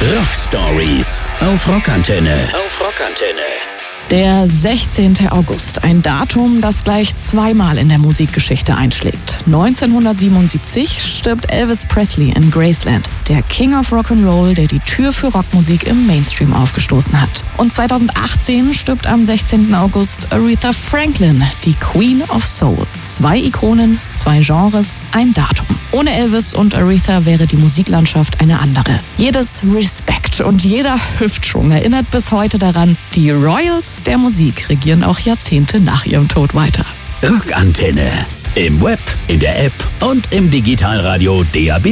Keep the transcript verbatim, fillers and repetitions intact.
Rock Stories auf Rockantenne. Auf Rockantenne. Der sechzehnten August, ein Datum, das gleich zweimal in der Musikgeschichte einschlägt. neunzehnhundertsiebenundsiebzig stirbt Elvis Presley in Graceland, der King of Rock'n'Roll, der die Tür für Rockmusik im Mainstream aufgestoßen hat. Und zweitausendachtzehn stirbt am sechzehnten August Aretha Franklin, die Queen of Soul. Zwei Ikonen, zwei Genres, ein Datum. Ohne Elvis und Aretha wäre die Musiklandschaft eine andere. Jedes Respekt und jeder Hüftschwung erinnert bis heute daran, die Royals der Musik regieren auch Jahrzehnte nach ihrem Tod weiter. Rockantenne. Im Web, in der App und im Digitalradio D A B.